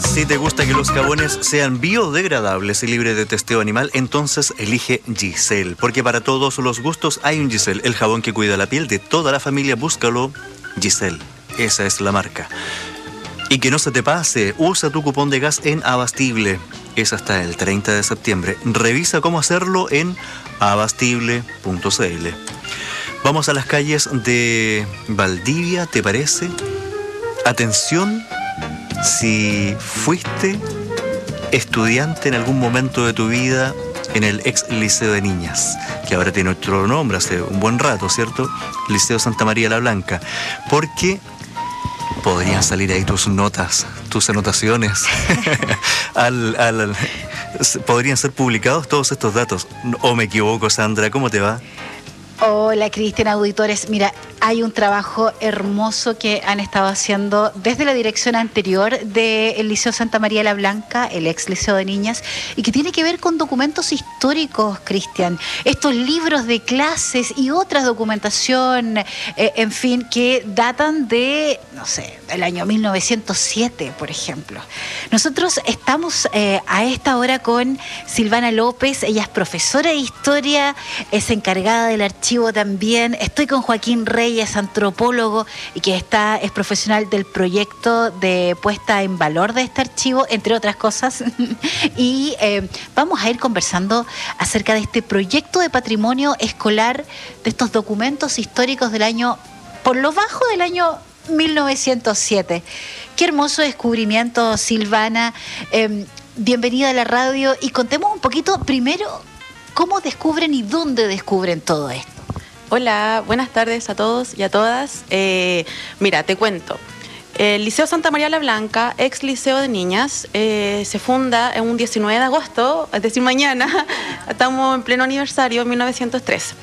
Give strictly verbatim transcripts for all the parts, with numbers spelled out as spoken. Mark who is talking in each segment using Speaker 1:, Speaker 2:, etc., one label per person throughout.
Speaker 1: Si te gusta que los jabones sean biodegradables y libres de testeo animal, entonces elige Giselle. Porque para todos los gustos hay un Giselle. El jabón que cuida la piel de toda la familia, búscalo. Giselle. Esa es la marca. Y que no se te pase, usa tu cupón de gas en Abastible. Es hasta el treinta de septiembre. Revisa cómo hacerlo en abastible punto cl. Vamos a las calles de Valdivia, ¿te parece? Atención, si fuiste estudiante en algún momento de tu vida en el ex Liceo de Niñas, que ahora tiene otro nombre hace un buen rato, ¿cierto? Liceo Santa María la Blanca. Porque podrían salir ahí tus notas, tus anotaciones. al, al, al, podrían ser publicados todos estos datos. ¿O me equivoco, Sandra? ¿Cómo te va?
Speaker 2: Hola, Cristian, auditores. Mira, hay un trabajo hermoso que han estado haciendo desde la dirección anterior del Liceo Santa María la Blanca, el ex Liceo de Niñas, y que tiene que ver con documentos históricos, Cristian. Estos libros de clases y otra documentación, eh, en fin, que datan de, no sé, del año mil novecientos siete, por ejemplo. Nosotros estamos eh, a esta hora con Silvana López. Ella es profesora de historia, es encargada del archivo también. Estoy con Joaquín Reyes, antropólogo, y que está, es profesional del proyecto de puesta en valor de este archivo, entre otras cosas. y eh, vamos a ir conversando acerca de este proyecto de patrimonio escolar, de estos documentos históricos del año, por lo bajo del año mil novecientos siete. Qué hermoso descubrimiento, Silvana. Eh, bienvenida a la radio y contemos un poquito primero cómo descubren y dónde descubren todo esto.
Speaker 3: Hola, buenas tardes a todos y a todas. Eh, mira, te cuento. El Liceo Santa María la Blanca, ex Liceo de Niñas, eh, se funda en un diecinueve de agosto, es decir, mañana. Estamos en pleno aniversario, mil novecientos tres.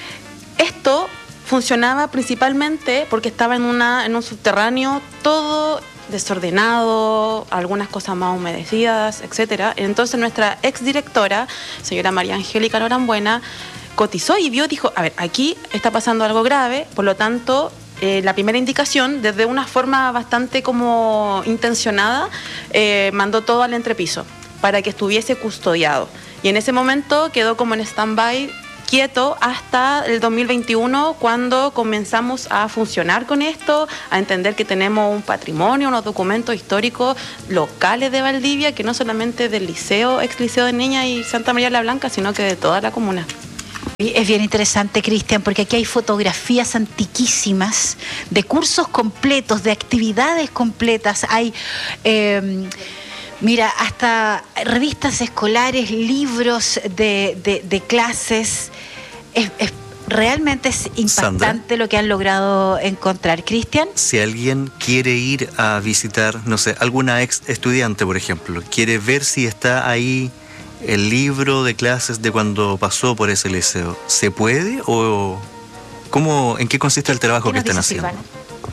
Speaker 3: Esto funcionaba principalmente porque estaba en, una, en un subterráneo todo desordenado, algunas cosas más humedecidas, etcétera. Entonces nuestra ex directora, señora María Angélica Norambuena, cotizó y vio, dijo, a ver, aquí está pasando algo grave, por lo tanto, eh, la primera indicación, desde una forma bastante como intencionada, eh, mandó todo al entrepiso para que estuviese custodiado. Y en ese momento quedó como en stand-by, quieto, hasta el dos mil veintiuno, cuando comenzamos a funcionar con esto, a entender que tenemos un patrimonio, unos documentos históricos locales de Valdivia, que no solamente del liceo, ex Liceo de Niñas y Santa María la Blanca, sino que de toda la comuna.
Speaker 2: Es bien interesante, Cristian, porque aquí hay fotografías antiquísimas de cursos completos, de actividades completas. Hay, eh, mira, hasta revistas escolares, libros de, de, de clases. Es, es, realmente es impactante, Sandra, lo que han logrado encontrar. Cristian.
Speaker 1: Si alguien quiere ir a visitar, no sé, alguna ex estudiante, por ejemplo, quiere ver si está ahí el libro de clases de cuando pasó por ese liceo, ¿se puede o cómo, en qué consiste el trabajo que están haciendo? Silvana?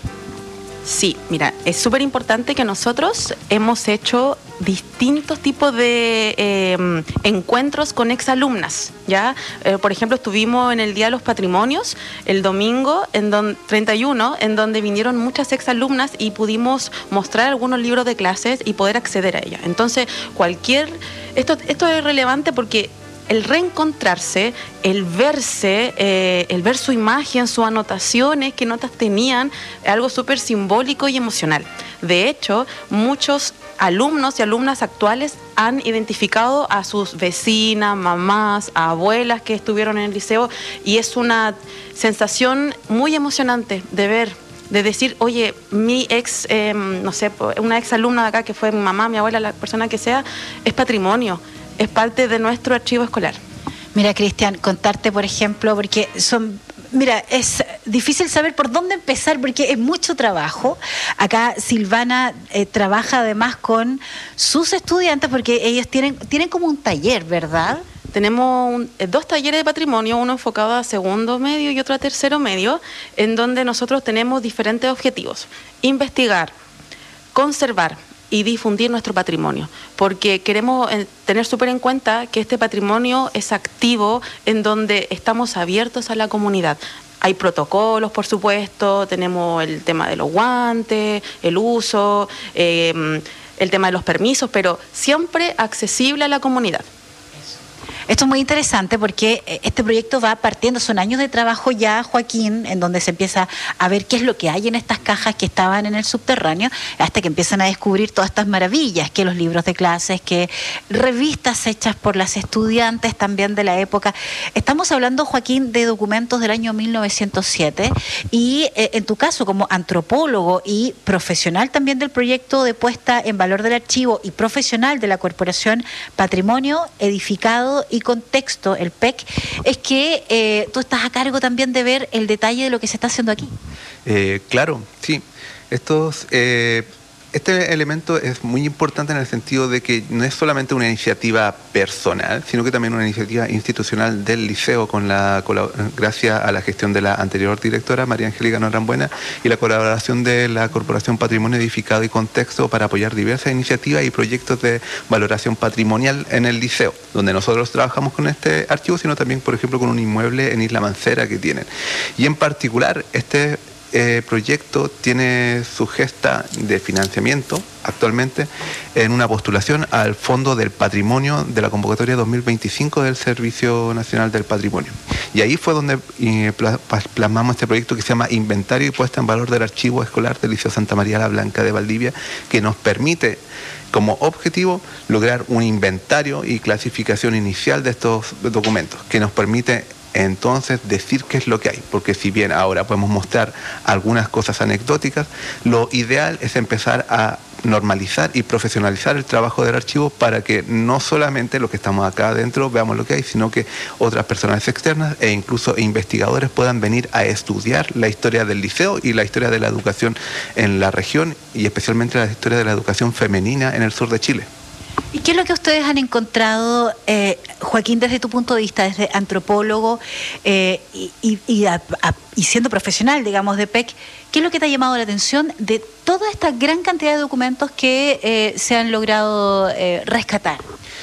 Speaker 3: Sí, mira, es súper importante que nosotros hemos hecho distintos tipos de eh, encuentros con exalumnas, ¿ya? Eh, por ejemplo, estuvimos en el Día de los Patrimonios, el domingo, en don, treinta y uno, en donde vinieron muchas exalumnas y pudimos mostrar algunos libros de clases y poder acceder a ellas. Entonces, cualquier... Esto, esto es relevante porque el reencontrarse, el verse, eh, el ver su imagen, sus anotaciones, qué notas tenían, es algo súper simbólico y emocional. De hecho, muchos alumnos y alumnas actuales han identificado a sus vecinas, mamás, abuelas que estuvieron en el liceo, y es una sensación muy emocionante de ver, de decir, oye, mi ex, eh, no sé, una ex alumna de acá que fue mi mamá, mi abuela, la persona que sea, es patrimonio. Es parte de nuestro archivo escolar.
Speaker 2: Mira, Cristian, contarte, por ejemplo, porque son... Mira, es difícil saber por dónde empezar porque es mucho trabajo. Acá Silvana eh, trabaja además con sus estudiantes porque ellos tienen, tienen como un taller, ¿verdad?
Speaker 3: Tenemos un, dos talleres de patrimonio, uno enfocado a segundo medio y otro a tercero medio, en donde nosotros tenemos diferentes objetivos. Investigar, conservar y difundir nuestro patrimonio, porque queremos tener súper en cuenta que este patrimonio es activo, en donde estamos abiertos a la comunidad. Hay protocolos, por supuesto, tenemos el tema de los guantes, el uso, eh, el tema de los permisos, pero siempre accesible a la comunidad.
Speaker 2: Esto es muy interesante porque este proyecto va partiendo, son años de trabajo ya, Joaquín, en donde se empieza a ver qué es lo que hay en estas cajas que estaban en el subterráneo, hasta que empiezan a descubrir todas estas maravillas, que los libros de clases, que revistas hechas por las estudiantes también de la época. Estamos hablando, Joaquín, de documentos del año mil novecientos siete y eh, en tu caso, como antropólogo y profesional también del proyecto de puesta en valor del archivo y profesional de la Corporación Patrimonio Edificado y Contexto, el P E C, es que eh, tú estás a cargo también de ver el detalle de lo que se está haciendo aquí.
Speaker 4: Eh, claro, sí. Estos, eh, este elemento es muy importante en el sentido de que no es solamente una iniciativa personal, sino que también una iniciativa institucional del liceo, con la, con la gracias a la gestión de la anterior directora, María Angélica Norambuena, y la colaboración de la Corporación Patrimonio Edificado y Contexto para apoyar diversas iniciativas y proyectos de valoración patrimonial en el liceo, donde nosotros trabajamos con este archivo, sino también, por ejemplo, con un inmueble en Isla Mancera que tienen. Y en particular, este Eh, proyecto tiene su gesta de financiamiento actualmente en una postulación al Fondo del Patrimonio de la convocatoria dos mil veinticinco del Servicio Nacional del Patrimonio. Y ahí fue donde eh, plasmamos este proyecto que se llama Inventario y Puesta en Valor del Archivo Escolar del Liceo Santa María la Blanca de Valdivia, que nos permite como objetivo lograr un inventario y clasificación inicial de estos documentos, que nos permite entonces decir qué es lo que hay, porque si bien ahora podemos mostrar algunas cosas anecdóticas, lo ideal es empezar a normalizar y profesionalizar el trabajo del archivo para que no solamente los que estamos acá adentro veamos lo que hay, sino que otras personas externas e incluso investigadores puedan venir a estudiar la historia del liceo y la historia de la educación en la región y especialmente la historia de la educación femenina en el sur de Chile.
Speaker 2: ¿Y qué es lo que ustedes han encontrado, eh, Joaquín, desde tu punto de vista, desde antropólogo eh, y, y, y, a, a, y siendo profesional, digamos, de P E C? ¿Qué es lo que te ha llamado la atención de toda esta gran cantidad de documentos que eh, se han logrado eh, rescatar?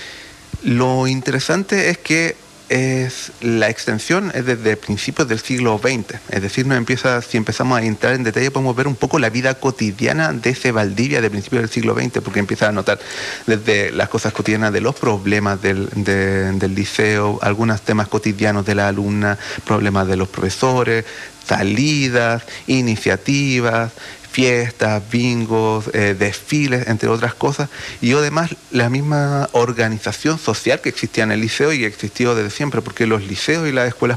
Speaker 4: Lo interesante es que es la extensión es desde principios del siglo veinte, es decir, no empieza, si empezamos a entrar en detalle podemos ver un poco la vida cotidiana de ese Valdivia de principios del siglo veinte, porque empieza a notar desde las cosas cotidianas de los problemas del, de, del liceo, algunos temas cotidianos de la alumna, problemas de los profesores, salidas, iniciativas, fiestas, bingos, eh, desfiles, entre otras cosas, y además la misma organización social que existía en el liceo y que existió desde siempre, porque los liceos y las escuelas